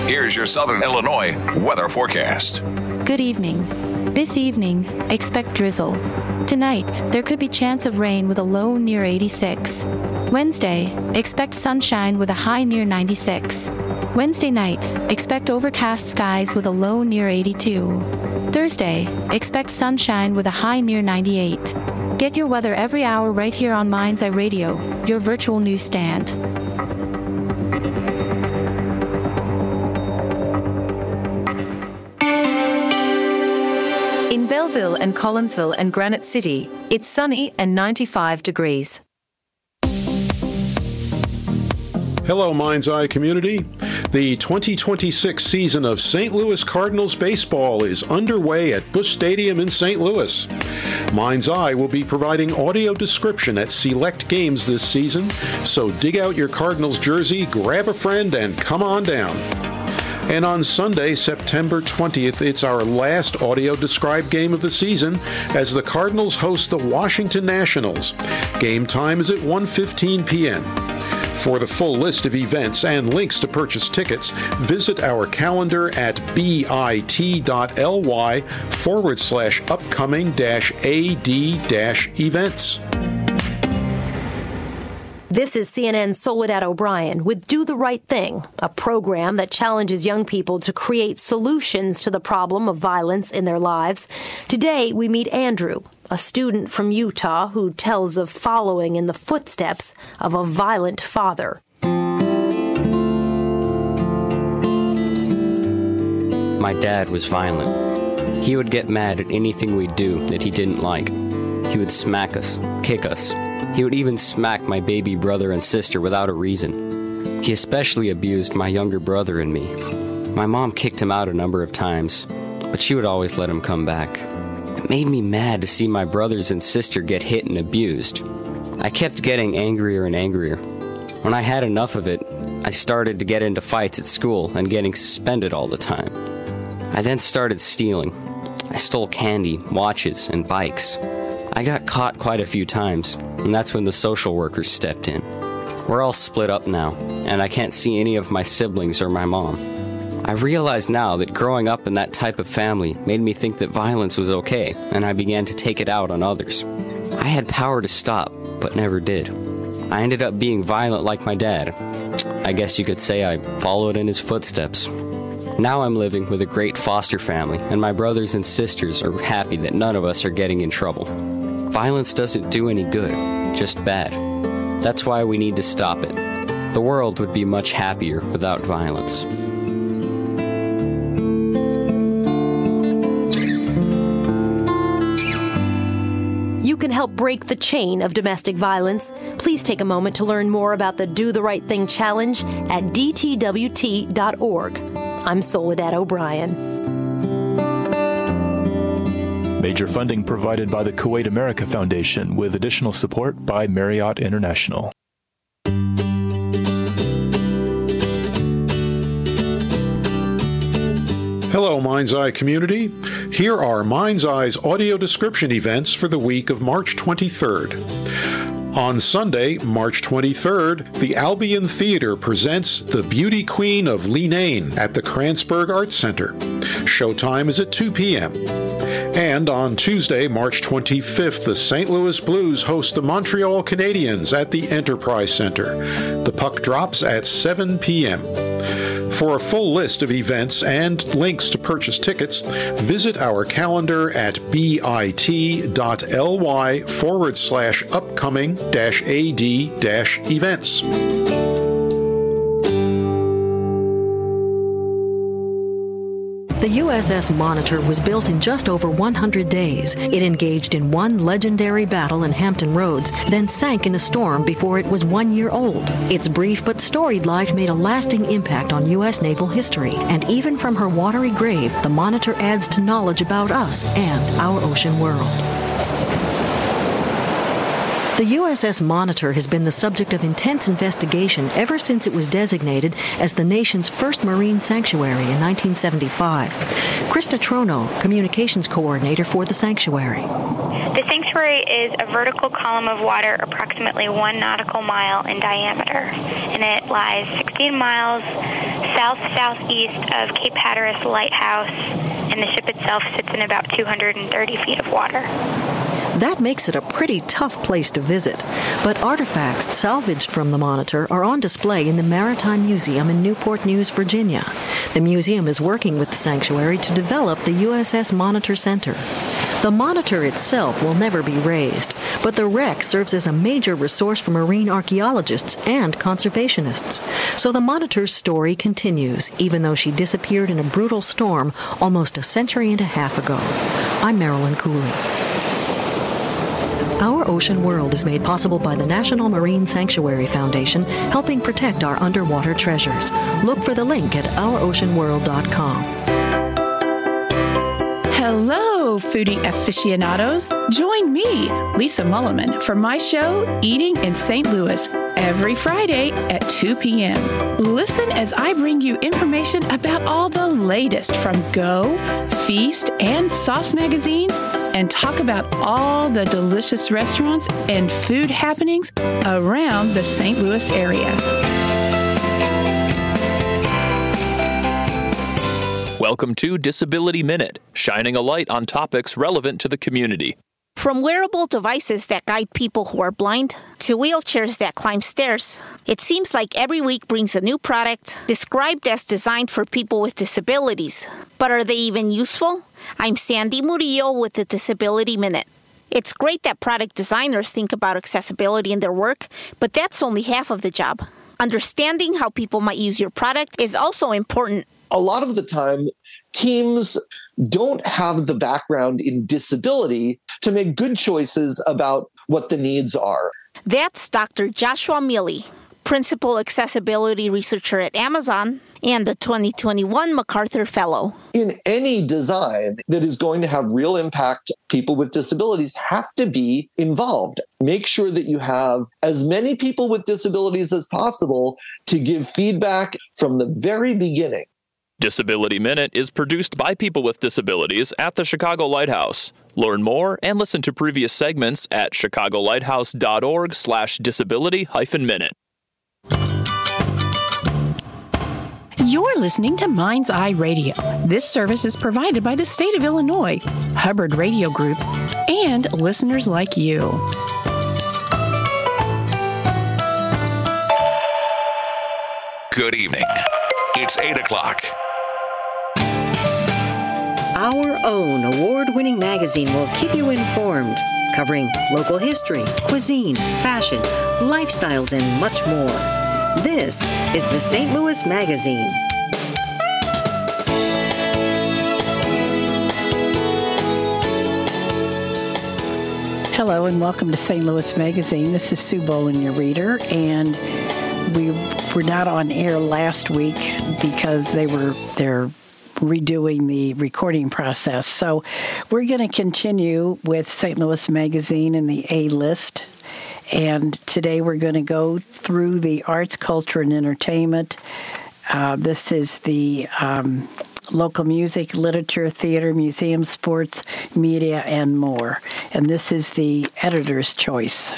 Here's your Southern Illinois weather forecast. Good evening. This evening, expect drizzle. Tonight, there could be chance of rain with a low near 86. Wednesday, expect sunshine with a high near 96. Wednesday night, expect overcast skies with a low near 82. Thursday, expect sunshine with a high near 98. Get your weather every hour right here on Mind's Eye Radio, your virtual newsstand. In Belleville and Collinsville and Granite City, it's sunny and 95 degrees. Hello, Mind's Eye community. The 2026 season of St. Louis Cardinals baseball is underway at Busch Stadium in St. Louis. Mind's Eye will be providing audio description at select games this season, so dig out your Cardinals jersey, grab a friend, and come on down. And on Sunday, September 20th, it's our last audio-described game of the season as the Cardinals host the Washington Nationals. Game time is at 1:15 p.m. For the full list of events and links to purchase tickets, visit our calendar at bit.ly/upcoming-ad-events. This is CNN's Soledad O'Brien with Do the Right Thing, a program that challenges young people to create solutions to the problem of violence in their lives. Today, we meet Andrew, a student from Utah who tells of following in the footsteps of a violent father. My dad was violent. He would get mad at anything we'd do that he didn't like. He would smack us, kick us. He would even smack my baby brother and sister without a reason. He especially abused my younger brother and me. My mom kicked him out a number of times, but she would always let him come back. It made me mad to see my brothers and sister get hit and abused. I kept getting angrier and angrier. When I had enough of it, I started to get into fights at school and getting suspended all the time. I then started stealing. I stole candy, watches, and bikes. I got caught quite a few times, and that's when the social workers stepped in. We're all split up now, and I can't see any of my siblings or my mom. I realize now that growing up in that type of family made me think that violence was okay, and I began to take it out on others. I had power to stop, but never did. I ended up being violent like my dad. I guess you could say I followed in his footsteps. Now I'm living with a great foster family, and my brothers and sisters are happy that none of us are getting in trouble. Violence doesn't do any good, just bad. That's why we need to stop it. The world would be much happier without violence. You can help break the chain of domestic violence. Please take a moment to learn more about the Do the Right Thing Challenge at dtwt.org. I'm Soledad O'Brien. Major funding provided by the Kuwait America Foundation with additional support by Marriott International. Hello, Mind's Eye community. Here are Mind's Eye's audio description events for the week of March 23rd. On Sunday, March 23rd, the Albion Theater presents The Beauty Queen of Leenane at the Kranzberg Arts Center. Showtime is at 2 p.m. And on Tuesday, March 25th, the St. Louis Blues host the Montreal Canadiens at the Enterprise Center. The puck drops at 7 p.m. For a full list of events and links to purchase tickets, visit our calendar at bit.ly/upcoming-ad-events. The USS Monitor was built in just over 100 days. It engaged in one legendary battle in Hampton Roads, then sank in a storm before it was 1 year old. Its brief but storied life made a lasting impact on U.S. naval history, and even from her watery grave, the Monitor adds to knowledge about us and our ocean world. The USS Monitor has been the subject of intense investigation ever since it was designated as the nation's first marine sanctuary in 1975. Krista Trono, communications coordinator for the sanctuary. The sanctuary is a vertical column of water approximately 1 nautical mile in diameter, and it lies 16 miles south-southeast of Cape Hatteras Lighthouse, and the ship itself sits in about 230 feet of water. That makes it a pretty tough place to visit, but artifacts salvaged from the Monitor are on display in the Maritime Museum in Newport News, Virginia. The museum is working with the sanctuary to develop the USS Monitor Center. The Monitor itself will never be raised, but the wreck serves as a major resource for marine archaeologists and conservationists. So the Monitor's story continues, even though she disappeared in a brutal storm almost a century and a half ago. I'm Marilyn Cooley. Our Ocean World is made possible by the National Marine Sanctuary Foundation, helping protect our underwater treasures. Look for the link at ouroceanworld.com. Hello, foodie aficionados. Join me, Lisa Mulliman, for my show, Eating in St. Louis, every Friday at 2 p.m. Listen as I bring you information about all the latest from Go, Feast, and Sauce magazines, and talk about all the delicious restaurants and food happenings around the St. Louis area. Welcome to Disability Minute, shining a light on topics relevant to the community. From wearable devices that guide people who are blind to wheelchairs that climb stairs, it seems like every week brings a new product described as designed for people with disabilities. But are they even useful? I'm Sandy Murillo with the Disability Minute. It's great that product designers think about accessibility in their work, but that's only half of the job. Understanding how people might use your product is also important. A lot of the time, teams don't have the background in disability to make good choices about what the needs are. That's Dr. Joshua Mealy, Principal Accessibility Researcher at Amazon and the 2021 MacArthur Fellow. In any design that is going to have real impact, people with disabilities have to be involved. Make sure that you have as many people with disabilities as possible to give feedback from the very beginning. Disability Minute is produced by people with disabilities at the Chicago Lighthouse. Learn more and listen to previous segments at chicagolighthouse.org/disability-minute. You're listening to Mind's Eye Radio. This service is provided by the state of Illinois, Hubbard Radio Group, and listeners like you. Good evening. It's 8 o'clock. Our own award-winning magazine will keep you informed, covering local history, cuisine, fashion, lifestyles, and much more. This is the St. Louis Magazine. Hello and welcome to St. Louis Magazine. This is Sue Bolin, your reader, and we were not on air last week because they're redoing the recording process. So we're going to continue with St. Louis Magazine and the A-List. And today we're going to go through the arts, culture, and entertainment. This is the local music, literature, theater, museum, sports, media, and more. And this is the editor's choice.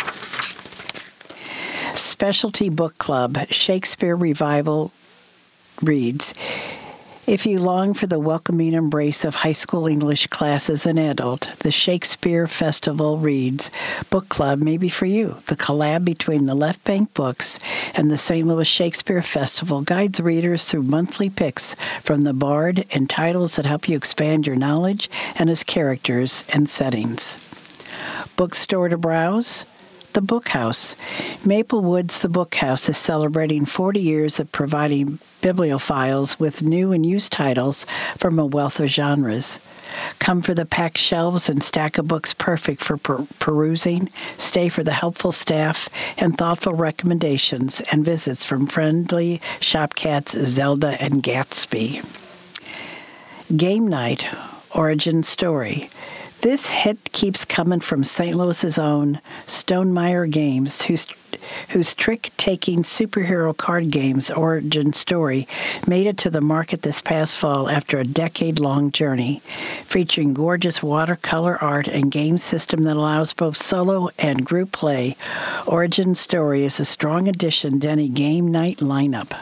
Specialty Book Club, Shakespeare Revival reads, if you long for the welcoming embrace of high school English class as an adult, the Shakespeare Festival Reads Book Club may be for you. The collab between the Left Bank Books and the St. Louis Shakespeare Festival guides readers through monthly picks from the Bard and titles that help you expand your knowledge and its characters and settings. Bookstore to browse? The Book House. Maplewood's The Book House is celebrating 40 years of providing bibliophiles with new and used titles from a wealth of genres. Come for the packed shelves and stack of books perfect for perusing. Stay for the helpful staff and thoughtful recommendations and visits from friendly shopcats Zelda and Gatsby. Game Night, Origin Story. This hit keeps coming from St. Louis's own Stonemaier Games, whose trick-taking superhero card game's origin story made it to the market this past fall after a decade-long journey. Featuring gorgeous watercolor art and game system that allows both solo and group play, Origin Story is a strong addition to any game night lineup.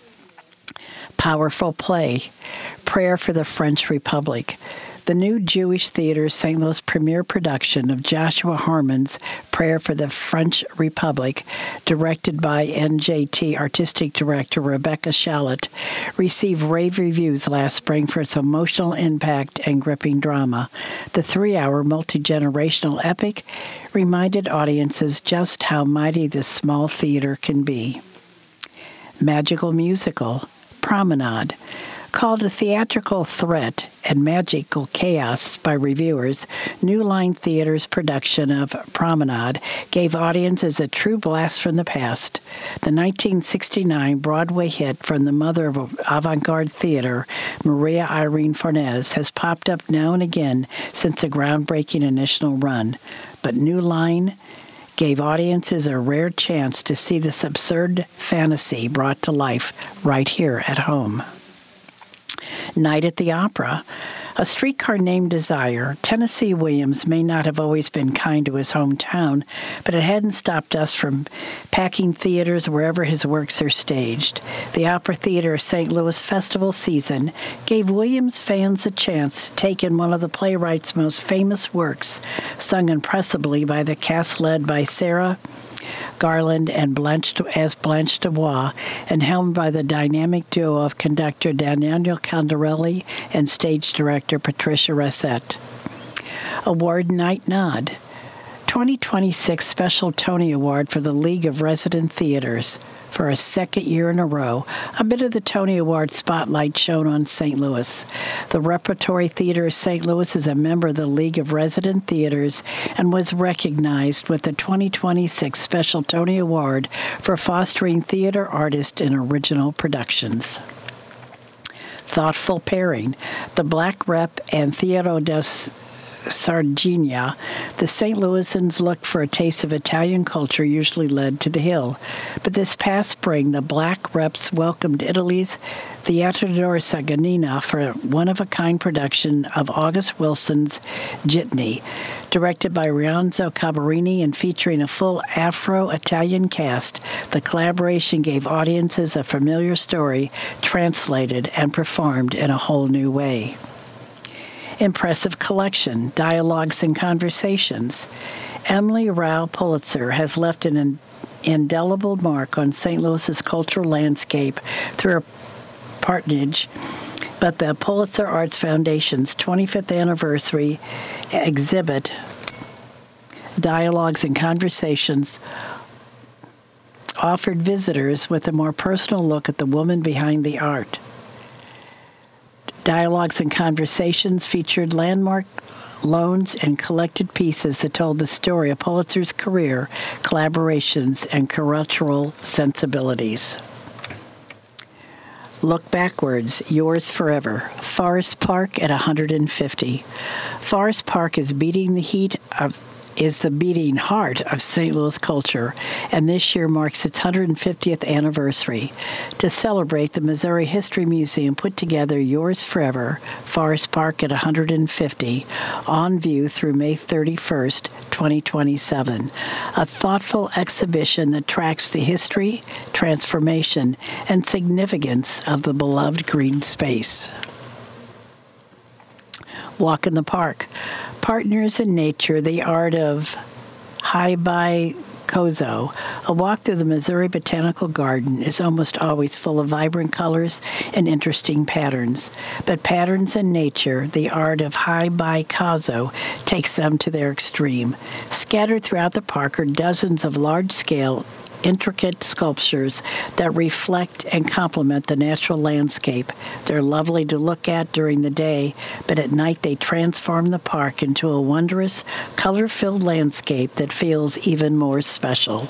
Powerful play, Prayer for the French Republic. The new Jewish Theater's St. Louis premiere production of Joshua Harmon's Prayer for the French Republic, directed by NJT Artistic Director Rebecca Shallot, received rave reviews last spring for its emotional impact and gripping drama. The 3-hour multi-generational epic reminded audiences just how mighty this small theater can be. Magical musical, Promenade. Called a theatrical threat and magical chaos by reviewers, New Line Theater's production of Promenade gave audiences a true blast from the past. The 1969 Broadway hit from the mother of avant-garde theater, Maria Irene Fornes, has popped up now and again since the groundbreaking initial run. But New Line gave audiences a rare chance to see this absurd fantasy brought to life right here at home. Night at the Opera. A Streetcar Named Desire. Tennessee Williams may not have always been kind to his hometown, but it hadn't stopped us from packing theaters wherever his works are staged. The Opera Theater's St. Louis festival season gave Williams fans a chance to take in one of the playwright's most famous works, sung impressively by the cast led by Sarah Garland and Blanche Dubois, and helmed by the dynamic duo of conductor Daniel Candarelli and stage director Patricia Racette. Award Night Nod. 2026 Special Tony Award for the League of Resident Theaters. For a second year in a row, a bit of the Tony Award spotlight shone on St. Louis. The Repertory Theater of St. Louis is a member of the League of Resident Theaters and was recognized with the 2026 Special Tony Award for fostering theater artists in original productions. Thoughtful pairing. The Black Rep and Theater des Sardinia, the St. Louisans looked for a taste of Italian culture usually led to the Hill. But this past spring, the Black Reps welcomed Italy's Theatre Sardinia for a one-of-a-kind production of August Wilson's Jitney, directed by Rienzo Cabarini and featuring a full Afro-Italian cast. The collaboration gave audiences a familiar story translated and performed in a whole new way. Impressive collection, Dialogues and Conversations. Emily Rao Pulitzer has left an indelible mark on St. Louis's cultural landscape through her patronage, but the Pulitzer Arts Foundation's 25th anniversary exhibit, Dialogues and Conversations, offered visitors with a more personal look at the woman behind the art. Dialogues and Conversations featured landmark loans and collected pieces that told the story of Pulitzer's career, collaborations, and cultural sensibilities. Look Backwards, Yours Forever. Forest Park at 150. Forest Park is the beating heart of St. Louis culture, and this year marks its 150th anniversary. To celebrate, the Missouri History Museum put together Yours Forever, Forest Park at 150, on view through May 31st, 2027. A thoughtful exhibition that tracks the history, transformation, and significance of the beloved green space. Walk in the Park. Partners in Nature, the Art of Hi-Bi Kozo. A walk through the Missouri Botanical Garden is almost always full of vibrant colors and interesting patterns. But Patterns in Nature, the Art of Hi-Bi Kozo, takes them to their extreme. Scattered throughout the park are dozens of large-scale, intricate sculptures that reflect and complement the natural landscape. They're lovely to look at during the day, but at night they transform the park into a wondrous, color-filled landscape that feels even more special.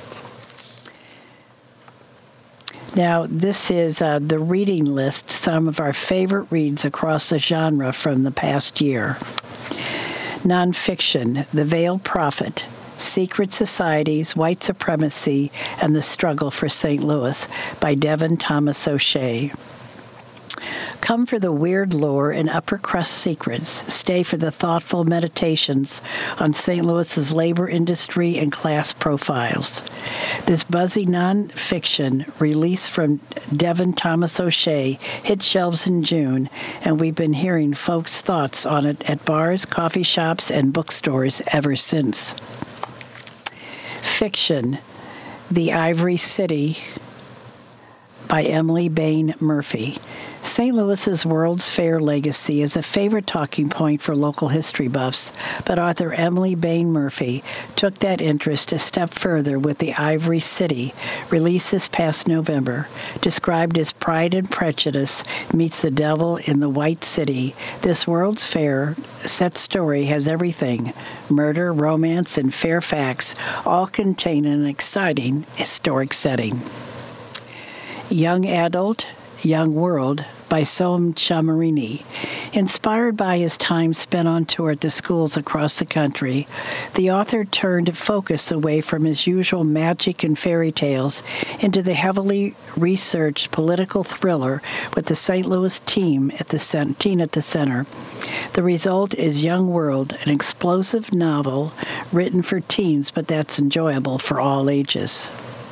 Now, this is the reading list, some of our favorite reads across the genre from the past year. Nonfiction, The Veiled Prophet, Secret Societies, White Supremacy, and the Struggle for St. Louis by Devin Thomas O'Shea. Come for the weird lore and upper crust secrets. Stay for the thoughtful meditations on St. Louis's labor industry and class profiles. This buzzy nonfiction release from Devin Thomas O'Shea hit shelves in June, and we've been hearing folks' thoughts on it at bars, coffee shops, and bookstores ever since. Fiction, The Ivory City by Emily Bain Murphy. St. Louis's World's Fair legacy is a favorite talking point for local history buffs, but author Emily Bain Murphy took that interest a step further with The Ivory City, released this past November. Described as Pride and Prejudice meets the devil in the White City, this World's Fair set story has everything: murder, romance, and fair facts, all contained in an exciting historic setting. Young Adult, Young World by Soam Chamarini. Inspired by his time spent on tour at the schools across the country, the author turned focus away from his usual magic and fairy tales into the heavily researched political thriller with the St. Louis teen at the center. The result is Young World, an explosive novel written for teens, but that's enjoyable for all ages.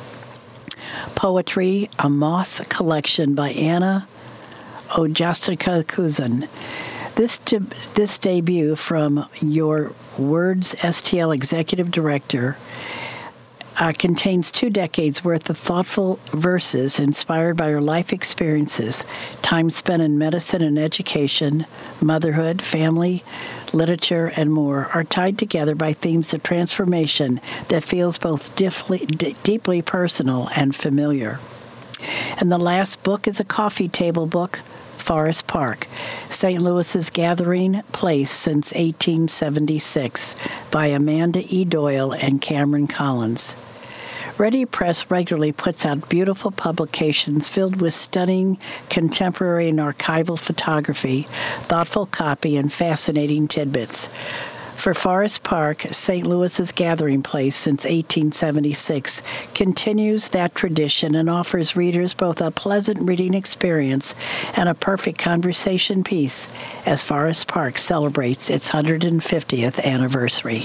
Poetry, A Moth Collection by Anna Ojastka-Kuzan. This debut from Your Words STL Executive Director contains 2 decades worth of thoughtful verses inspired by her life experiences, time spent in medicine and education, motherhood, family, literature, and more, are tied together by themes of transformation that feels both deeply personal and familiar. And the last book is a coffee table book, Forest Park, St. Louis's gathering place since 1876, by Amanda E. Doyle and Cameron Collins. Ready Press regularly puts out beautiful publications filled with stunning contemporary and archival photography, thoughtful copy, and fascinating tidbits. For Forest Park, St. Louis's gathering place since 1876 continues that tradition and offers readers both a pleasant reading experience and a perfect conversation piece as Forest Park celebrates its 150th anniversary.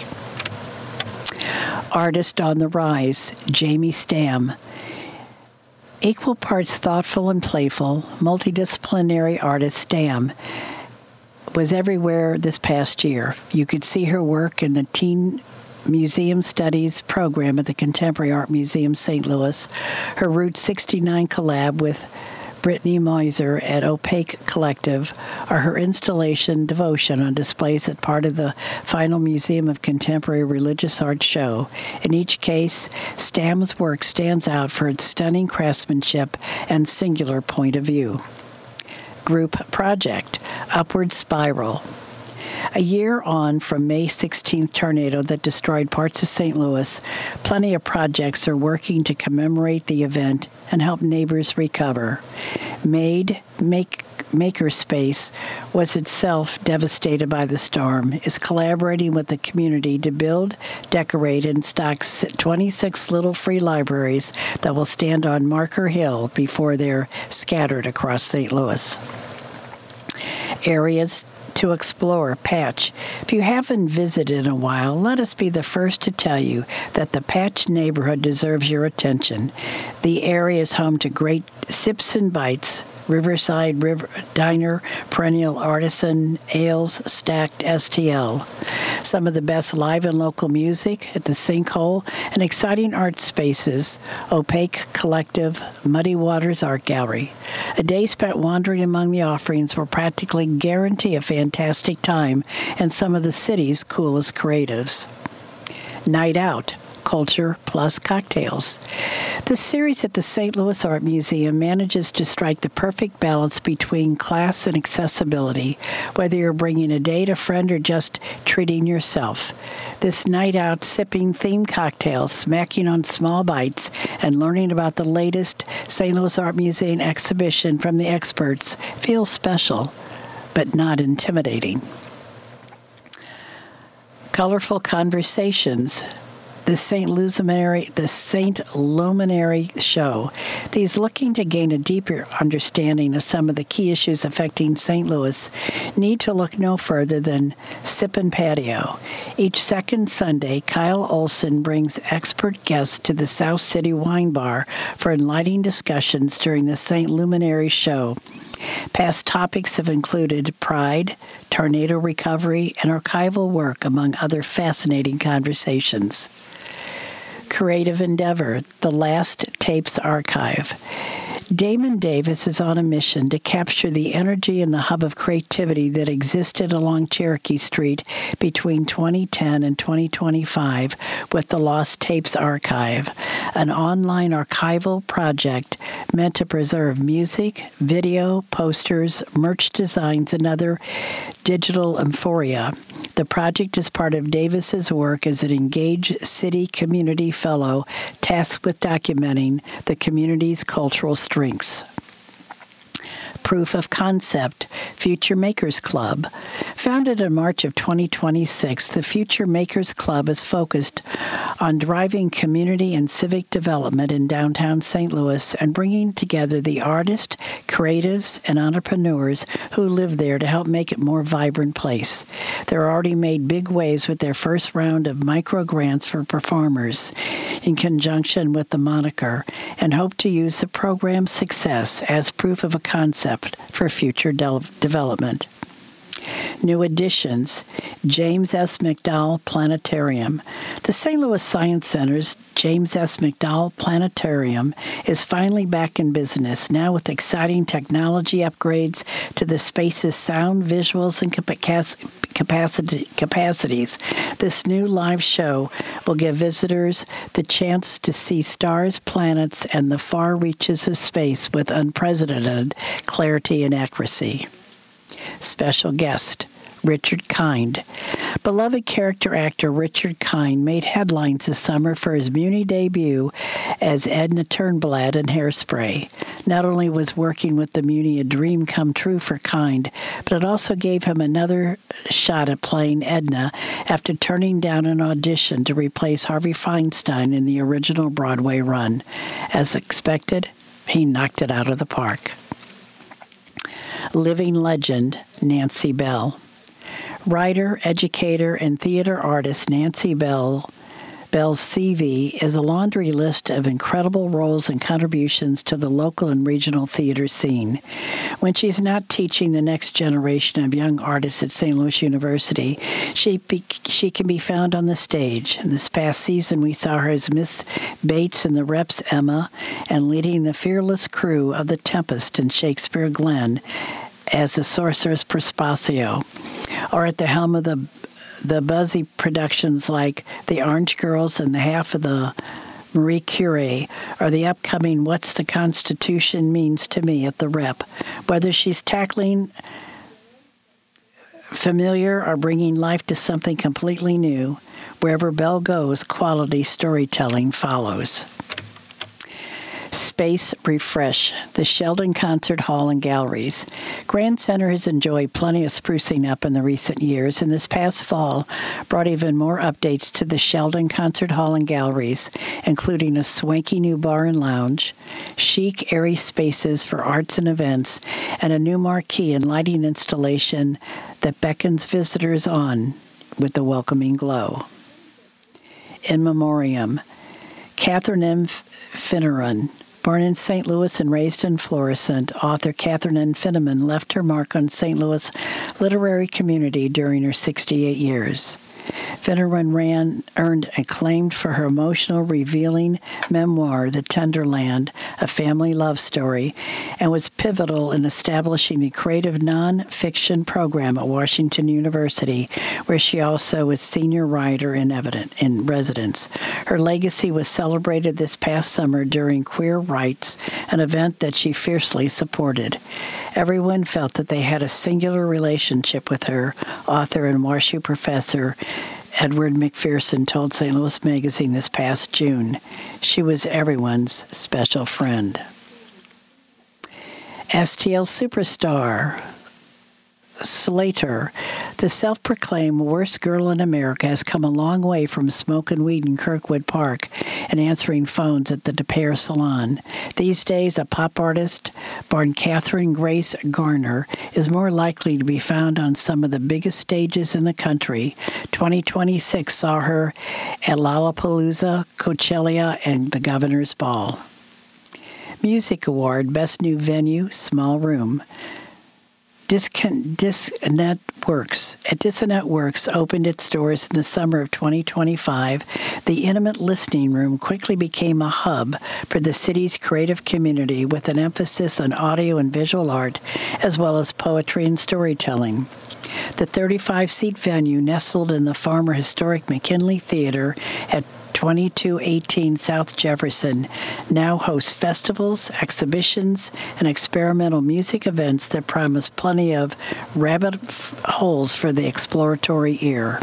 Artist on the Rise, Jamie Stamm. Equal parts thoughtful and playful, multidisciplinary artist Stamm was everywhere this past year. You could see her work in the Teen Museum Studies program at the Contemporary Art Museum St. Louis, her Route 69 collab with Brittany Moiser at Opaque Collective, or her installation Devotion on displays at part of the final Museum of Contemporary Religious Art show. In each case, Stamm's work stands out for its stunning craftsmanship and singular point of view. Group project, Upward Spiral. A year on from May 16th tornado that destroyed parts of St. Louis, plenty of projects are working to commemorate the event and help neighbors recover. Makerspace was itself devastated by the storm, is collaborating with the community to build, decorate, and stock 26 little free libraries that will stand on Marker Hill before they're scattered across St. Louis. Areas to explore, Patch. If you haven't visited in a while, let us be the first to tell you that the Patch neighborhood deserves your attention. The area is home to great Sips and Bites, Riverside Diner, perennial artisan ales, stacked STL. Some of the best live and local music at the Sinkhole, and exciting art spaces, Opaque Collective, Muddy Waters Art Gallery. A day spent wandering among the offerings will practically guarantee a fantastic time and some of the city's coolest creatives. Night Out, Culture plus Cocktails. The series at the St. Louis Art Museum manages to strike the perfect balance between class and accessibility, whether you're bringing a date, a friend, or just treating yourself. This night out, sipping themed cocktails, smacking on small bites, and learning about the latest St. Louis Art Museum exhibition from the experts feels special, but not intimidating. Colorful Conversations, the St. Luminary Show. These looking to gain a deeper understanding of some of the key issues affecting St. Louis need to look no further than Sippin' Patio. Each second Sunday, Kyle Olson brings expert guests to the South City Wine Bar for enlightening discussions during the St. Luminary Show. Past topics have included pride, tornado recovery, and archival work, among other fascinating conversations. Creative endeavor, the Last Tapes Archive. Damon Davis is on a mission to capture the energy and the hub of creativity that existed along Cherokee Street between 2010 and 2025 with the Lost Tapes Archive, an online archival project meant to preserve music, video, posters, merch designs, and other digital euphoria. The project is part of Davis's work as an engaged city community fellow tasked with documenting the community's cultural strengths. Proof of Concept, Future Makers Club. Founded in March of 2026, the Future Makers Club is focused on driving community and civic development in downtown St. Louis and bringing together the artists, creatives, and entrepreneurs who live there to help make it a more vibrant place. They're already made big waves with their first round of micro grants for performers in conjunction with the moniker, and hope to use the program's success as proof of a concept for future development. New additions, James S. McDowell Planetarium. The St. Louis Science Center's James S. McDowell Planetarium is finally back in business, now with exciting technology upgrades to the space's sound, visuals, and capacities. This new live show will give visitors the chance to see stars, planets, and the far reaches of space with unprecedented clarity and accuracy. Special guest, Richard Kind. Beloved character actor Richard Kind made headlines this summer for his Muni debut as Edna Turnblad in Hairspray. Not only was working with the Muni a dream come true for Kind, but it also gave him another shot at playing Edna after turning down an audition to replace Harvey Feinstein in the original Broadway run. As expected, he knocked it out of the park. Living legend, Nancy Bell. Writer, educator, and theater artist Nancy Bell's CV is a laundry list of incredible roles and contributions to the local and regional theater scene. When she's not teaching the next generation of young artists at St. Louis University, she can be found on the stage. And this past season, we saw her as Miss Bates in The Reps Emma and leading the fearless crew of The Tempest in Shakespeare Glen as the Sorceress Prospatio, or at the helm of the buzzy productions like The Orange Girls and the half of the Marie Curie, or the upcoming What's the Constitution Means to Me at the Rep. Whether she's tackling familiar or bringing life to something completely new, wherever Bell goes, quality storytelling follows. Space Refresh, the Sheldon Concert Hall and Galleries. Grand Center has enjoyed plenty of sprucing up in the recent years, and this past fall brought even more updates to the Sheldon Concert Hall and Galleries, including a swanky new bar and lounge, chic, airy spaces for arts and events, and a new marquee and lighting installation that beckons visitors on with the welcoming glow. In Memoriam, Catherine M. Finneran. Born in St. Louis and raised in Florissant, author Catherine N. Finneman left her mark on St. Louis literary community during her 68 years. Finneran earned acclaim for her emotional, revealing memoir, The Tenderland, a family love story, and was pivotal in establishing the creative nonfiction program at Washington University, where she also was senior writer in residence. Her legacy was celebrated this past summer during Queer Rights, an event that she fiercely supported. Everyone felt that they had a singular relationship with her, author and WashU professor Edward McPherson told St. Louis Magazine this past June. She was everyone's special friend. STL Superstar Slater. The self-proclaimed worst girl in America has come a long way from smoking weed in Kirkwood Park and answering phones at the De Pere Salon. These days, a pop artist, born Catherine Grace Garner, is more likely to be found on some of the biggest stages in the country. 2026 saw her at Lollapalooza, Coachella, and the Governor's Ball. Music Award, Best New Venue, Small Room. Dissonant Works opened its doors in the summer of 2025. The intimate listening room quickly became a hub for the city's creative community with an emphasis on audio and visual art, as well as poetry and storytelling. The 35-seat venue, nestled in the former historic McKinley Theater at 2218 South Jefferson, now hosts festivals, exhibitions, and experimental music events that promise plenty of rabbit holes for the exploratory ear.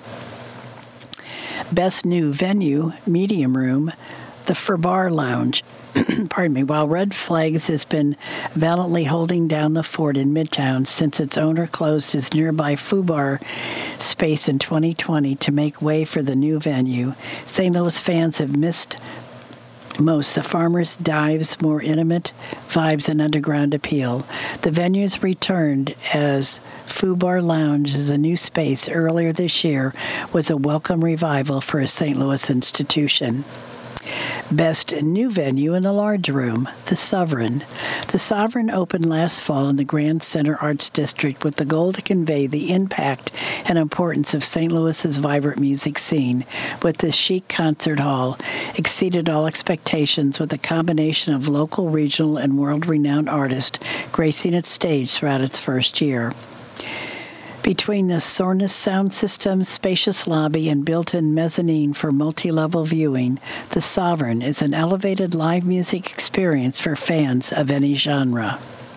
Best New Venue, Medium Room, the Furbar Lounge. While Red Flags has been valiantly holding down the fort in Midtown since its owner closed his nearby Fubar space in 2020 to make way for the new venue, St. Louis fans have missed most the Farmers' Dive's more intimate vibes and underground appeal. The venue's returned as Fubar Lounge as a new space earlier this year was a welcome revival for a St. Louis institution. Best New Venue in the Large Room, The Sovereign. The Sovereign opened last fall in the Grand Center Arts District with the goal to convey the impact and importance of St. Louis's vibrant music scene. With this chic concert hall, exceeded all expectations with a combination of local, regional, and world-renowned artists gracing its stage throughout its first year. Between the Sonos sound system, spacious lobby, and built-in mezzanine for multi-level viewing, The Sovereign is an elevated live music experience for fans of any genre.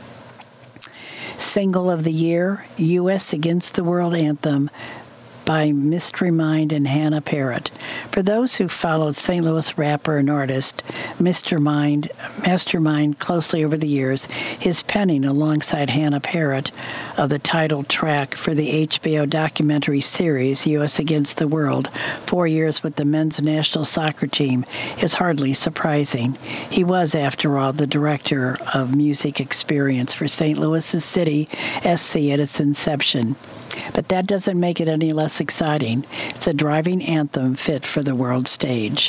Single of the Year, U.S. Against the World Anthem by Mystery Mind and Hannah Parrott. For those who followed St. Louis rapper and artist Mastermind closely over the years, his penning alongside Hannah Parrott of the title track for the HBO documentary series U.S. Against the World, 4 years with the men's national soccer team, is hardly surprising. He was, after all, the director of music experience for St. Louis's City SC at its inception. But that doesn't make it any less exciting. It's a driving anthem fit for the world stage.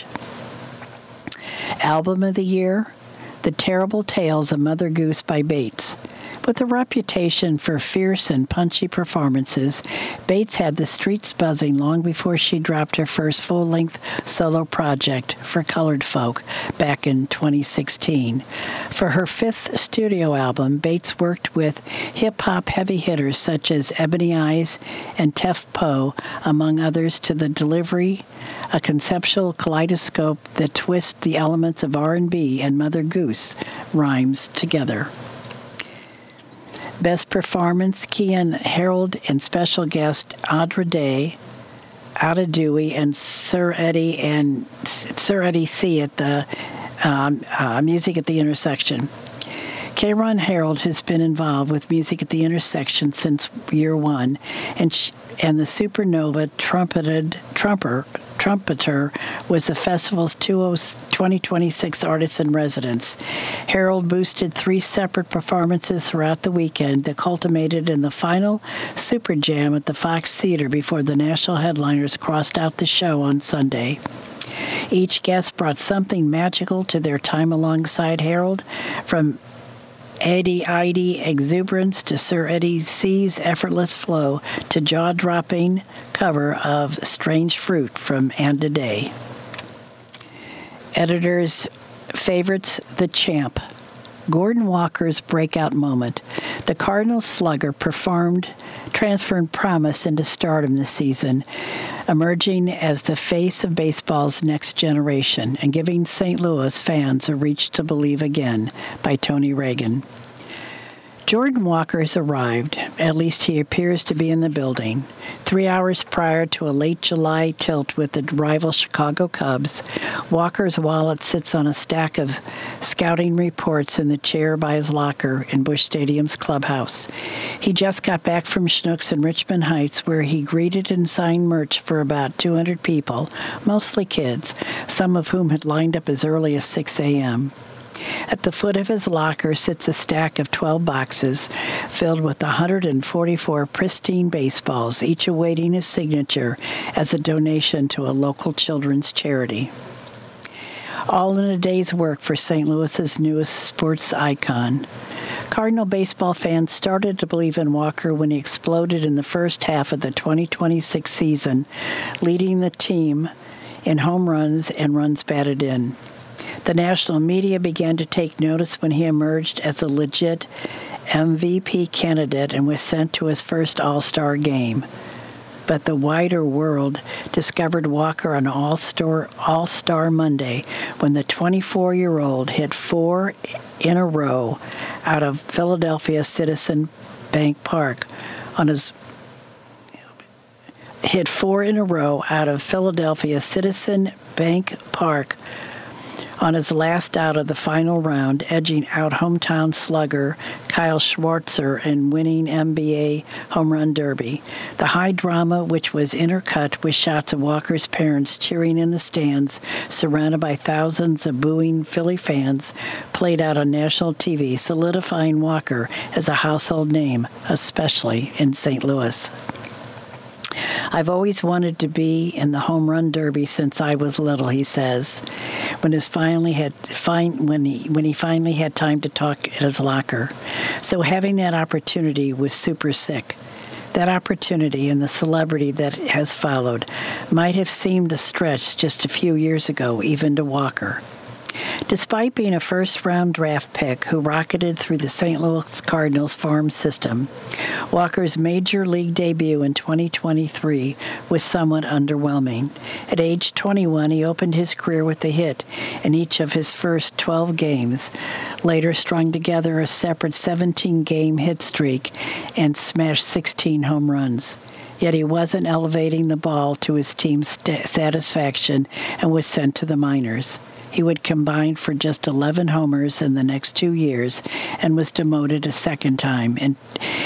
Album of the Year, The Terrible Tales of Mother Goose by Bates. With a reputation for fierce and punchy performances, Bates had the streets buzzing long before she dropped her first full-length solo project for colored folk back in 2016. For her fifth studio album, Bates worked with hip-hop heavy hitters such as Ebony Eyes and Tef Poe, among others, to the delivery, a conceptual kaleidoscope that twists the elements of R&B and Mother Goose rhymes together. Best Performance, Kean Harold and special guest Audra Day, Ada Dewey, and Sir Eddie C. at the Music at the Intersection. K'Ron Harold has been involved with Music at the Intersection since year one, and the Supernova trumpeter was the festival's 2026 Artist in Residence. Harold boosted 3 separate performances throughout the weekend that culminated in the final Super Jam at the Fox Theater before the national headliners crossed out the show on Sunday. Each guest brought something magical to their time alongside Harold, from Eddie exuberance to Sir Eddie C's effortless flow to jaw-dropping cover of Strange Fruit from Anda Day. Editors' favorites, The Champ. Gordon Walker's breakout moment. The Cardinals slugger transferred promise into stardom this season, emerging as the face of baseball's next generation and giving St. Louis fans a reach to believe again, by Tony Reagan. Jordan Walker has arrived. At least he appears to be in the building. 3 hours prior to a late July tilt with the rival Chicago Cubs, Walker's wallet sits on a stack of scouting reports in the chair by his locker in Busch Stadium's clubhouse. He just got back from Schnucks in Richmond Heights, where he greeted and signed merch for about 200 people, mostly kids, some of whom had lined up as early as 6 a.m. At the foot of his locker sits a stack of 12 boxes filled with 144 pristine baseballs, each awaiting his signature as a donation to a local children's charity. All in a day's work for St. Louis's newest sports icon. Cardinal baseball fans started to believe in Walker when he exploded in the first half of the 2026 season, leading the team in home runs and runs batted in. The national media began to take notice when he emerged as a legit MVP candidate and was sent to his first All-Star game. But the wider world discovered Walker on All-Star Monday when the 24-year-old hit 4 in a row out of Philadelphia Citizen Bank Park on his last out of the final round, edging out hometown slugger Kyle Schwartzer and winning NBA Home Run Derby. The high drama, which was intercut with shots of Walker's parents cheering in the stands, surrounded by thousands of booing Philly fans, played out on national TV, solidifying Walker as a household name, especially in St. Louis. I've always wanted to be in the Home Run Derby since I was little, he says, when he finally had time to talk at his locker. So having that opportunity was super sick. That opportunity and the celebrity that has followed might have seemed a stretch just a few years ago, even to Walker. Despite being a first-round draft pick who rocketed through the St. Louis Cardinals farm system, Walker's major league debut in 2023 was somewhat underwhelming. At age 21, he opened his career with a hit in each of his first 12 games, later strung together a separate 17-game hit streak and smashed 16 home runs. Yet he wasn't elevating the ball to his team's satisfaction and was sent to the minors. He would combine for just 11 homers in the next 2 years and was demoted a second time in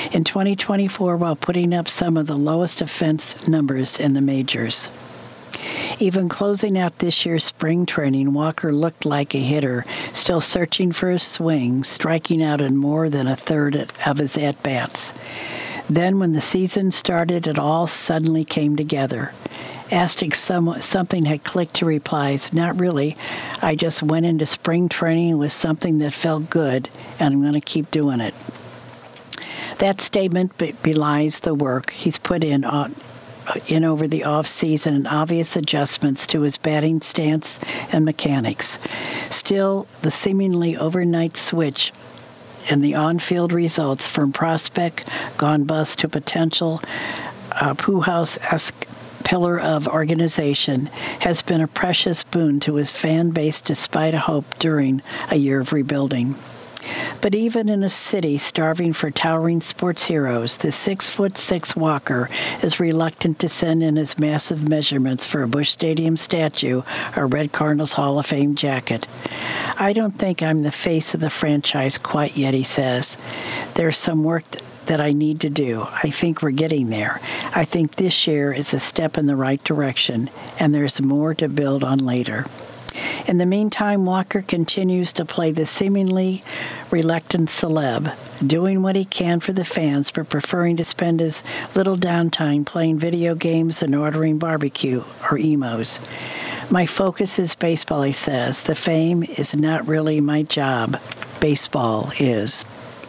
2024 while putting up some of the lowest offense numbers in the majors. Even closing out this year's spring training, Walker looked like a hitter, still searching for his swing, striking out in more than a third of his at-bats. Then when the season started, it all suddenly came together. Asked if something had clicked, he replies, "Not really. I just went into spring training with something that felt good, and I'm going to keep doing it." That statement belies the work he's put in over the off-season and obvious adjustments to his batting stance and mechanics. Still, the seemingly overnight switch and the on-field results from prospect gone bust to potential Pujols-esque pillar of organization has been a precious boon to his fan base despite a hope during a year of rebuilding. But even in a city starving for towering sports heroes, the 6'6" Walker is reluctant to send in his massive measurements for a Busch Stadium statue or Red Cardinals Hall of Fame jacket. "I don't think I'm the face of the franchise quite yet," he says. "There's some work that I need to do. I think we're getting there. I think this year is a step in the right direction, and there's more to build on later." In the meantime, Walker continues to play the seemingly reluctant celeb, doing what he can for the fans, but preferring to spend his little downtime playing video games and ordering barbecue or emos. "My focus is baseball," he says. "The fame is not really my job. Baseball is."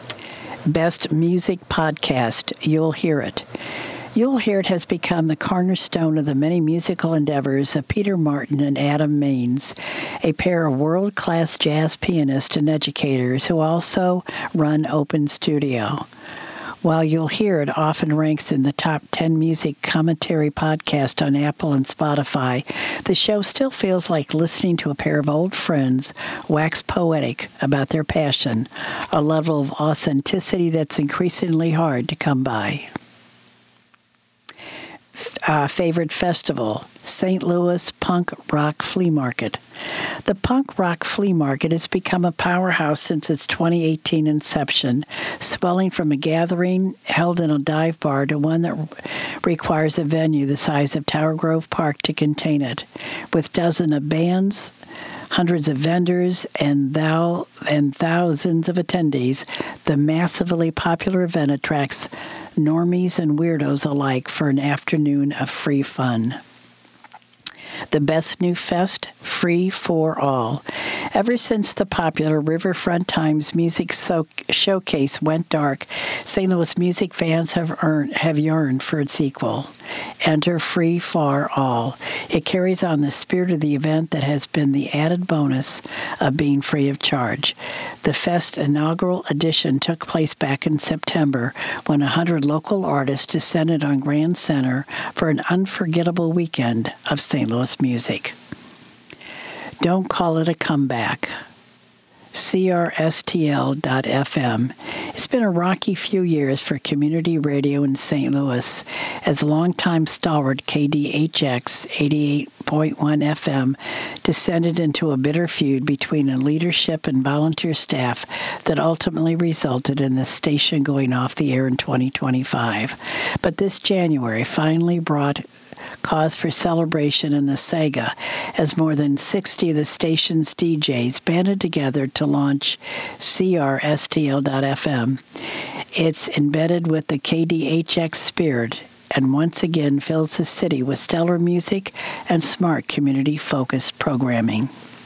Best Music Podcast, You'll Hear It. You'll Hear It has become the cornerstone of the many musical endeavors of Peter Martin and Adam Maines, a pair of world-class jazz pianists and educators who also run Open Studio. While you'll hear it often ranks in the top 10 music commentary podcast on Apple and Spotify, the show still feels like listening to a pair of old friends wax poetic about their passion, a level of authenticity that's increasingly hard to come by. Favorite festival, St. Louis Punk Rock Flea Market. The Punk Rock Flea Market has become a powerhouse since its 2018 inception, swelling from a gathering held in a dive bar to one that requires a venue the size of Tower Grove Park to contain it. With dozens of bands, hundreds of vendors, and thousands of attendees, the massively popular event attracts normies and weirdos alike for an afternoon of free fun. The best new fest, free for all. Ever since the popular Riverfront Times music showcase went dark, St. Louis music fans have yearned for its equal. Enter free for all. It carries on the spirit of the event that has been the added bonus of being free of charge. The Fest inaugural edition took place back in September when 100 local artists descended on Grand Center for an unforgettable weekend of St. Louis music. Don't call it a comeback. CRSTL.FM. It's been a rocky few years for community radio in St. Louis, as longtime stalwart KDHX 88.1 FM descended into a bitter feud between a leadership and volunteer staff that ultimately resulted in the station going off the air in 2025. But this January finally brought cause for celebration in the saga as more than 60 of the station's DJs banded together to launch CRSTL.FM. It's embedded with the KDHX spirit and once again fills the city with stellar music and smart community-focused programming.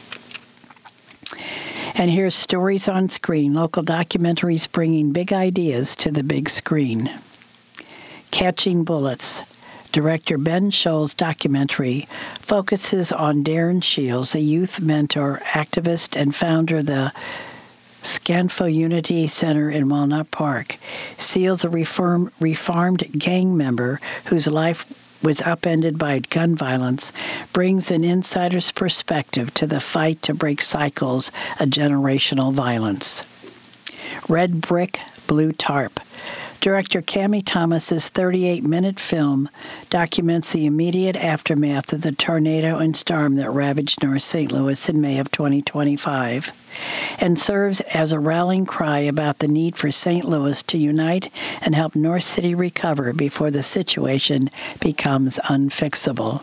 And here's Stories on Screen, local documentaries bringing big ideas to the big screen. Catching Bullets. Director Ben Scholl's documentary focuses on Darren Shields, a youth mentor, activist, and founder of the Scanfo Unity Center in Walnut Park. Shields, a reformed gang member whose life was upended by gun violence, brings an insider's perspective to the fight to break cycles of generational violence. Red Brick, Blue Tarp. Director Cammie Thomas's 38-minute film documents the immediate aftermath of the tornado and storm that ravaged North St. Louis in May of 2025 and serves as a rallying cry about the need for St. Louis to unite and help North City recover before the situation becomes unfixable.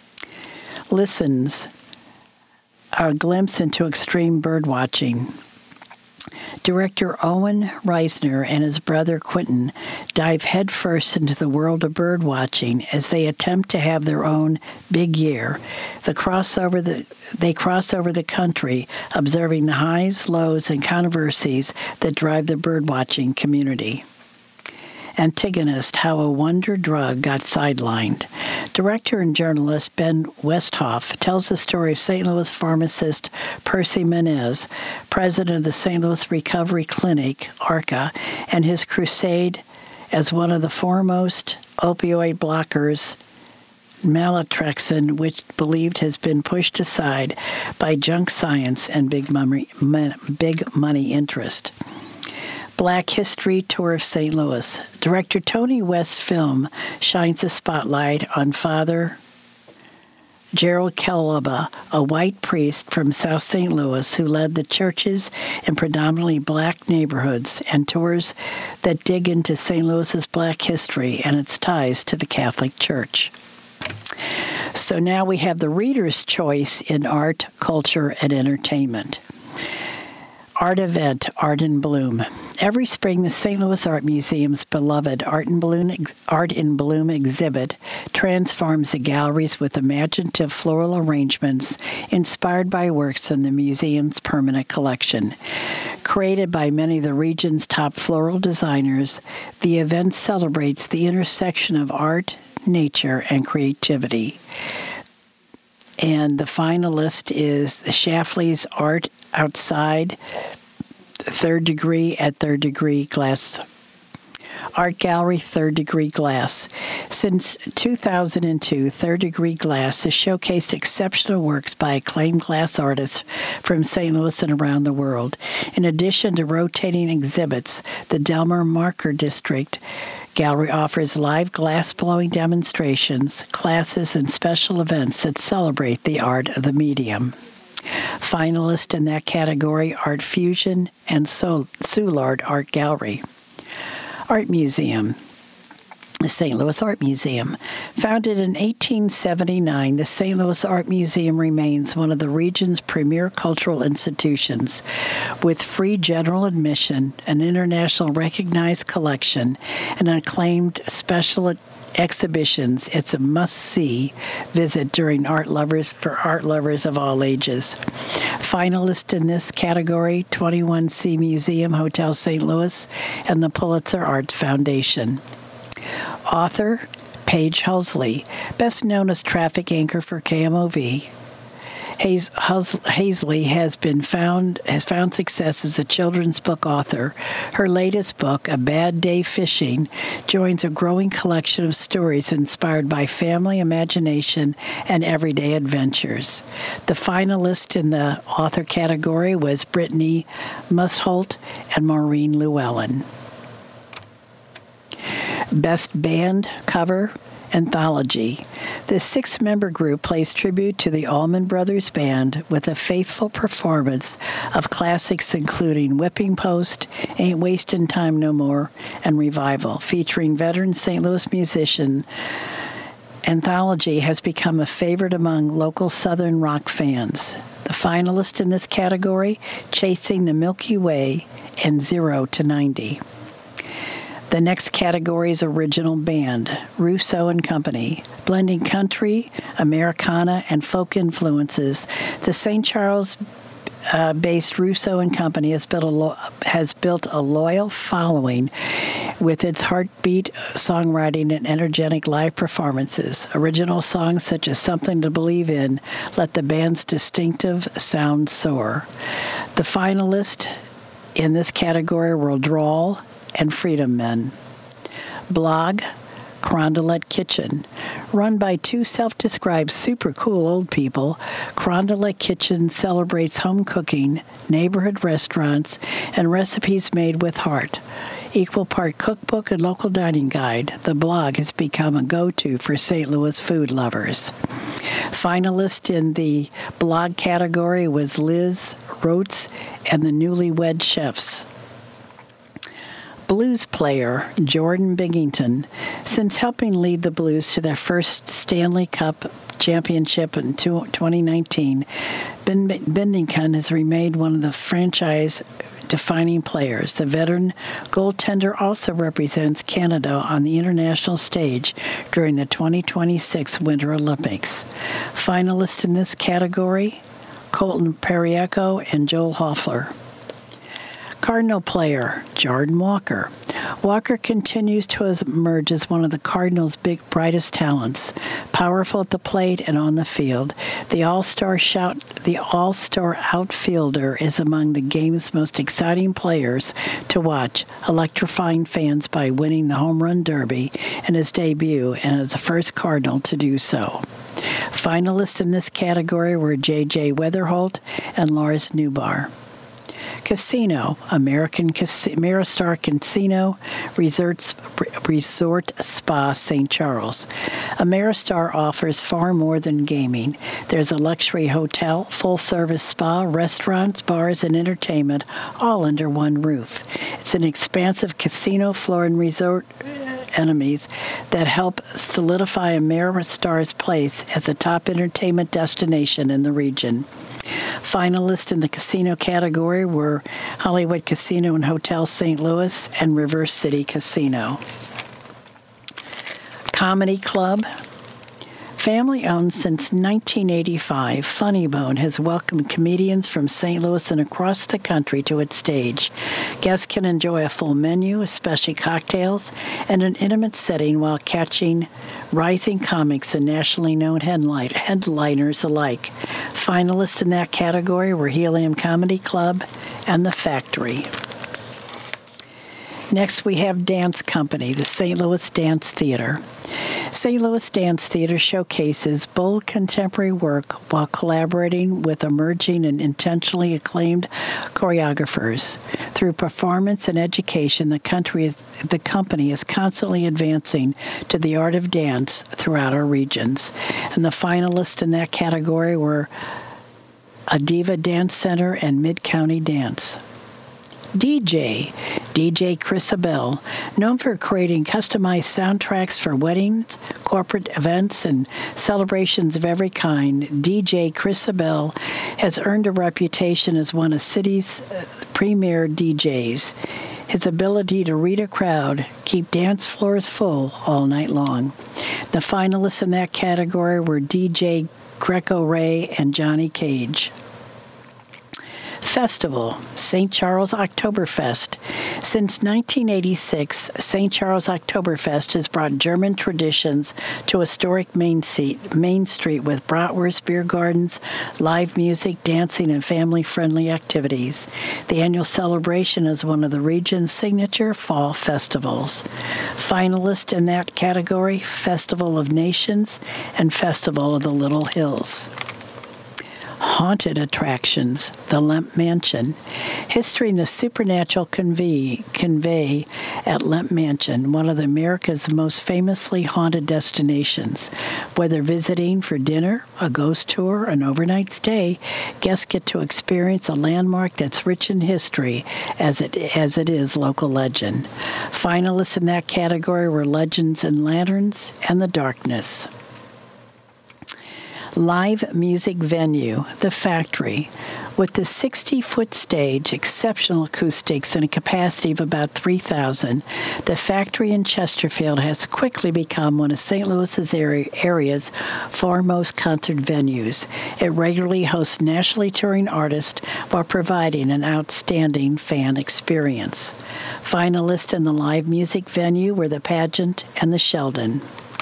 Listens, a glimpse into extreme birdwatching. Director Owen Reisner and his brother Quentin dive headfirst into the world of birdwatching as they attempt to have their own big year. They cross over the country, observing the highs, lows, and controversies that drive the birdwatching community. Antagonist, How a Wonder Drug Got Sidelined. Director and journalist Ben Westhoff tells the story of St. Louis pharmacist Percy Menez, president of the St. Louis Recovery Clinic, ARCA, and his crusade as one of the foremost opioid blockers, naltrexone, which believed has been pushed aside by junk science and big money interest. Black History Tour of St. Louis. Director Tony West's film shines a spotlight on Father Gerald Kelaba, a white priest from South St. Louis who led the churches in predominantly black neighborhoods, and tours that dig into St. Louis's black history and its ties to the Catholic Church. So now we have the reader's choice in art, culture, and entertainment. Art event, Art in Bloom. Every spring, the St. Louis Art Museum's beloved Art in Bloom exhibit transforms the galleries with imaginative floral arrangements inspired by works in the museum's permanent collection. Created by many of the region's top floral designers, the event celebrates the intersection of art, nature, and creativity. And the finalist is the Schlafly's Art Outside, Third Degree at Third Degree Glass Art Gallery Third Degree Glass. Since 2002, Third Degree Glass has showcased exceptional works by acclaimed glass artists from St. Louis and around the world. In addition to rotating exhibits, the Delmar Marker District Gallery offers live glass-blowing demonstrations, classes, and special events that celebrate the art of the medium. Finalists in that category, Art Fusion and Soulard Art Gallery. Art Museum. The St. Louis Art Museum. Founded in 1879, the St. Louis Art Museum remains one of the region's premier cultural institutions. With free general admission, an international recognized collection, and acclaimed special exhibitions, it's a must-see visit during art lovers of all ages. Finalists in this category, 21C Museum, Hotel St. Louis, and the Pulitzer Arts Foundation. Author, Paige Hulsley, best known as traffic anchor for KMOV. Hazley has found success as a children's book author. Her latest book, A Bad Day Fishing, joins a growing collection of stories inspired by family imagination and everyday adventures. The finalist in the author category was Brittany Mustholt and Maureen Llewellyn. Best Band Cover Anthology. The 6-member group plays tribute to the Allman Brothers Band with a faithful performance of classics including Whipping Post, Ain't Wastin' Time No More, and Revival. Featuring veteran St. Louis musician, Anthology has become a favorite among local Southern rock fans. The finalists in this category, Chasing the Milky Way and 0 to 90. The next category is Original Band, Russo and Company. Blending country, Americana, and folk influences, the St. Charles-based Russo and Company has built a loyal following with its heartbeat songwriting and energetic live performances. Original songs such as Something to Believe In let the band's distinctive sound soar. The finalists in this category were Drawl and Freedom Men. Blog, Carondelet Kitchen. Run by two self-described super cool old people, Carondelet Kitchen celebrates home cooking, neighborhood restaurants, and recipes made with heart. Equal part cookbook and local dining guide, the blog has become a go-to for St. Louis food lovers. Finalist in the blog category was Liz Rotes and the Newlywed Chefs. Blues player Jordan Binghamton. Since helping lead the Blues to their first Stanley Cup championship in 2019, Binghamton has remained one of the franchise-defining players. The veteran goaltender also represents Canada on the international stage during the 2026 Winter Olympics. Finalists in this category, Colton Periaco and Joel Hoffler. Cardinal player Jordan Walker. Walker continues to emerge as one of the Cardinals' brightest talents, powerful at the plate and on the field. The all-star outfielder is among the game's most exciting players to watch, electrifying fans by winning the Home Run Derby in his debut and as the first Cardinal to do so. Finalists in this category were J.J. Weatherholt and Lars Newbar. Casino, American Ameristar Casino Resort Spa, St. Charles. Ameristar offers far more than gaming. There's a luxury hotel, full-service spa, restaurants, bars, and entertainment, all under one roof. It's an expansive casino floor and resort enemies that help solidify Ameristar's place as a top entertainment destination in the region. Finalists in the casino category were Hollywood Casino and Hotel St. Louis and River City Casino. Comedy Club. Family-owned since 1985, Funny Bone has welcomed comedians from St. Louis and across the country to its stage. Guests can enjoy a full menu, especially cocktails, and an intimate setting while catching rising comics and nationally known headliners alike. Finalists in that category were Helium Comedy Club and The Factory. Next, we have Dance Company, the St. Louis Dance Theater. St. Louis Dance Theater showcases bold contemporary work while collaborating with emerging and intentionally acclaimed choreographers. Through performance and education, the company is constantly advancing to the art of dance throughout our regions. And the finalists in that category were Adiva Dance Center and Mid-County Dance. DJ Chrisabel, known for creating customized soundtracks for weddings, corporate events, and celebrations of every kind, DJ Chrisabel has earned a reputation as one of city's premier DJs. His ability to read a crowd, keep dance floors full all night long. The finalists in that category were DJ Greco Ray and Johnny Cage. Festival, St. Charles Oktoberfest. Since 1986, St. Charles Oktoberfest has brought German traditions to historic Main Street with bratwurst, beer gardens, live music, dancing, and family-friendly activities. The annual celebration is one of the region's signature fall festivals. Finalists in that category, Festival of Nations and Festival of the Little Hills. Haunted attractions, the Lemp Mansion. History and the supernatural convey at Lemp Mansion, one of America's most famously haunted destinations. Whether visiting for dinner, a ghost tour, an overnight stay, guests get to experience a landmark that's rich in history as it is local legend. Finalists in that category were Legends and Lanterns and The Darkness. Live music venue, The Factory. With the 60-foot stage, exceptional acoustics, and a capacity of about 3,000, The Factory in Chesterfield has quickly become one of St. Louis's area's foremost concert venues. It regularly hosts nationally touring artists while providing an outstanding fan experience. Finalists in the live music venue were The Pageant and The Sheldon.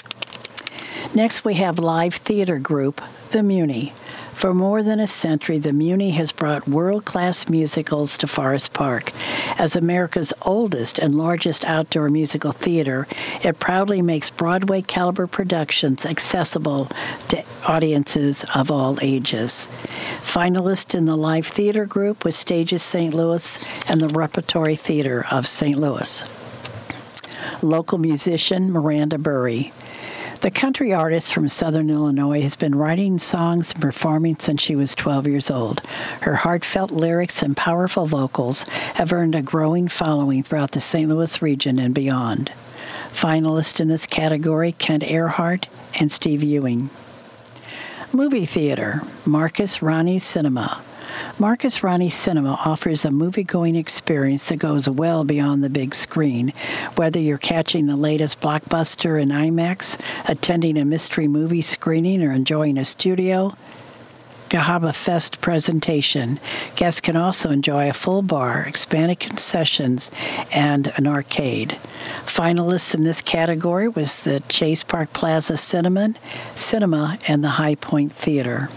Next, we have live theater group, the Muni. For more than a century, the Muni has brought world-class musicals to Forest Park. As America's oldest and largest outdoor musical theater, it proudly makes Broadway-caliber productions accessible to audiences of all ages. Finalists in the live theater group was Stages St. Louis and the Repertory Theater of St. Louis. Local musician Miranda Burry. The country artist from Southern Illinois has been writing songs and performing since she was 12 years old. Her heartfelt lyrics and powerful vocals have earned a growing following throughout the St. Louis region and beyond. Finalists in this category, Kent Earhart and Steve Ewing. Movie theater, Marcus Ronnie Cinema. Marcus Ronnie Cinema offers a movie-going experience that goes well beyond the big screen. Whether you're catching the latest blockbuster in IMAX, attending a mystery movie screening, or enjoying a studio Cahaba Fest presentation, guests can also enjoy a full bar, expanded concessions, and an arcade. Finalists in this category was the Chase Park Plaza Cinema and the High Point Theater.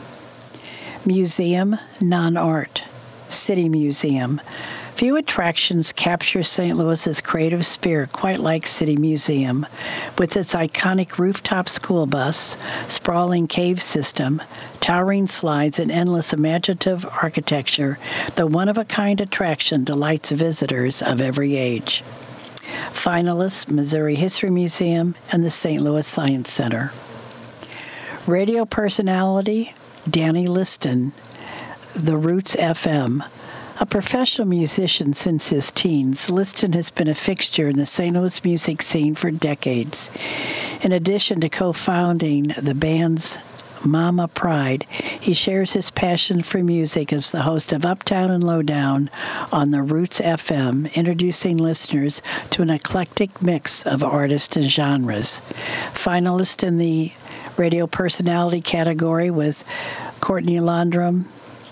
Museum, non-art, City Museum. Few attractions capture St. Louis's creative spirit quite like City Museum. With its iconic rooftop school bus, sprawling cave system, towering slides, and endless imaginative architecture, the one-of-a-kind attraction delights visitors of every age. Finalists, Missouri History Museum and the St. Louis Science Center. Radio personality, Danny Liston, The Roots FM. A professional musician since his teens, Liston has been a fixture in the St. Louis music scene for decades. In addition to co-founding the band's Mama Pride, he shares his passion for music as the host of Uptown and Lowdown on The Roots FM, introducing listeners to an eclectic mix of artists and genres. Finalist in the radio personality category was Courtney Landrum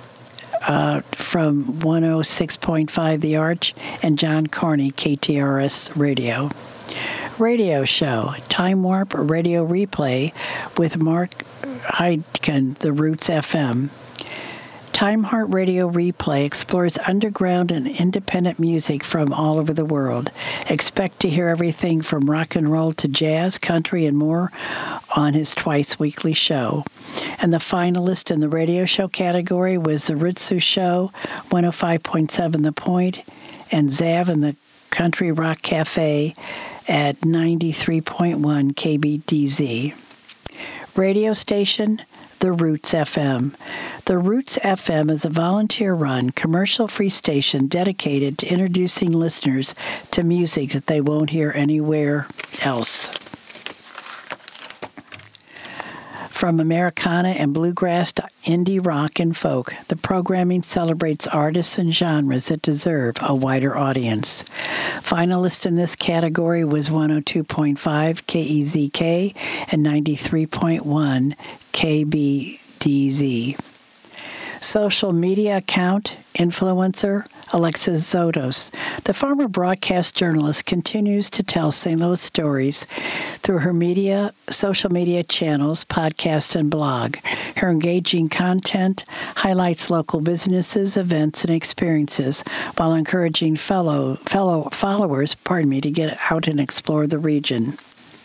from 106.5 The Arch and John Carney, KTRS Radio. Radio show, Time Warp Radio Replay with Mark Heidken, The Roots FM. Time Heart Radio Replay explores underground and independent music from all over the world. Expect to hear everything from rock and roll to jazz, country, and more on his twice-weekly show. And the finalist in the radio show category was The Ritsu Show, 105.7 The Point, and Zav and the Country Rock Cafe at 93.1 KBDZ. Radio station, The Roots FM. The Roots FM is a volunteer-run, commercial-free station dedicated to introducing listeners to music that they won't hear anywhere else. From Americana and bluegrass to indie rock and folk, the programming celebrates artists and genres that deserve a wider audience. Finalist in this category was 102.5 KEZK and 93.1 KBDZ. Social media account influencer Alexis Zotos. The former broadcast journalist continues to tell St. Louis stories through her social media channels, podcast, and blog. Her engaging content highlights local businesses, events, and experiences while encouraging fellow followers, to get out and explore the region.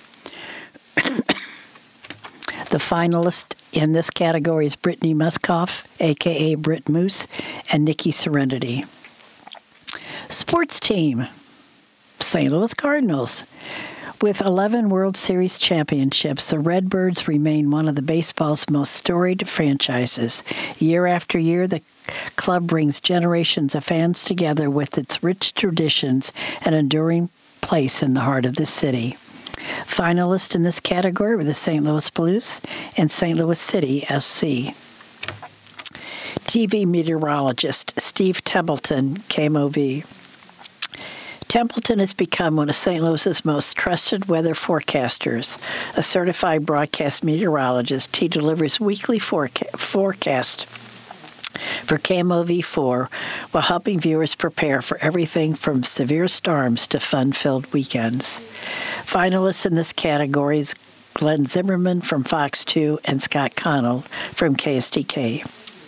The finalist in this category is Brittany Muskoff, a.k.a. Britt Moose, and Nikki Serenity. Sports team, St. Louis Cardinals. With 11 World Series championships, the Redbirds remain one of the baseball's most storied franchises. Year after year, the club brings generations of fans together with its rich traditions and enduring place in the heart of the city. Finalists in this category were the St. Louis Blues and St. Louis City SC. TV meteorologist Steve Templeton, KMOV. Templeton has become one of St. Louis's most trusted weather forecasters. A certified broadcast meteorologist, he delivers weekly forecast for KMOV4 while helping viewers prepare for everything from severe storms to fun-filled weekends. Finalists in this category is Glenn Zimmerman from Fox 2 and Scott Connell from KSTK.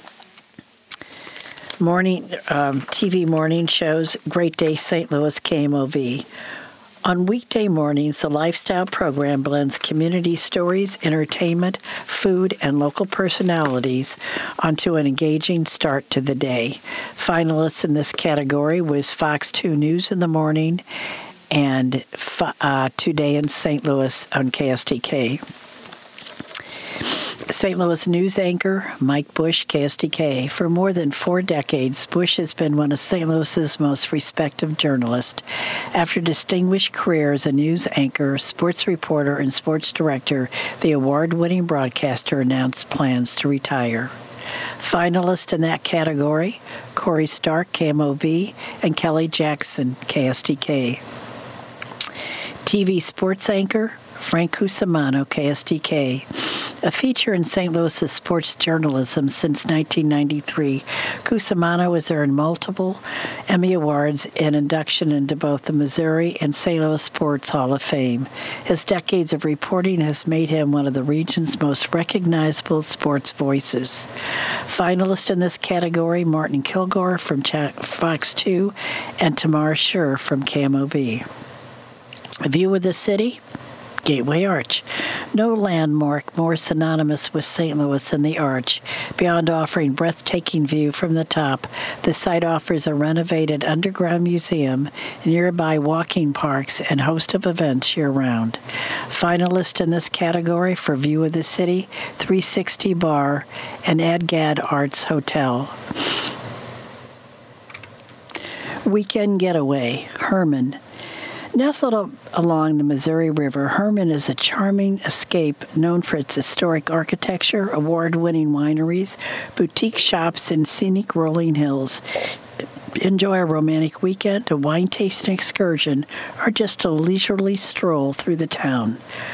TV morning shows, Great Day St. Louis, KMOV. On weekday mornings, the lifestyle program blends community stories, entertainment, food, and local personalities onto an engaging start to the day. Finalists in this category was Fox 2 News in the morning and Today in St. Louis on KSTK. St. Louis news anchor Mike Bush, KSTK. For more than 4 decades, Bush has been one of St. Louis's most respected journalists. After a distinguished career as a news anchor, sports reporter, and sports director, the award-winning broadcaster announced plans to retire. Finalists in that category, Corey Stark, KMOV, and Kelly Jackson, KSTK. TV sports anchor Frank Cusimano, KSTK. A feature in St. Louis's sports journalism since 1993, Cusimano has earned multiple Emmy Awards and induction into both the Missouri and St. Louis Sports Hall of Fame. His decades of reporting has made him one of the region's most recognizable sports voices. Finalist in this category, Martin Kilgore from Fox 2 and Tamar Schur from KMOV. A view of the city? Gateway Arch. No landmark more synonymous with St. Louis than the Arch. Beyond offering breathtaking view from the top, the site offers a renovated underground museum, nearby walking parks, and host of events year-round. Finalist in this category for View of the City, 360 Bar and Adgad Arts Hotel. Weekend Getaway, Herman. Nestled along the Missouri River, Herman is a charming escape known for its historic architecture, award-winning wineries, boutique shops, and scenic rolling hills. Enjoy a romantic weekend, a wine tasting excursion, or just a leisurely stroll through the town.